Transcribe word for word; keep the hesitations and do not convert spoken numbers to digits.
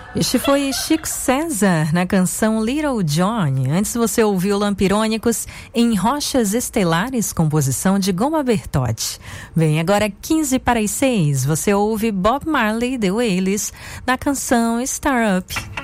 Este foi Chico César na canção Little John. Antes você ouviu Lampirônicos em Rochas Estelares, composição de Goma Bertotti. Bem, agora quinze para as seis, você ouve Bob Marley, The Wailers, na canção Star Up.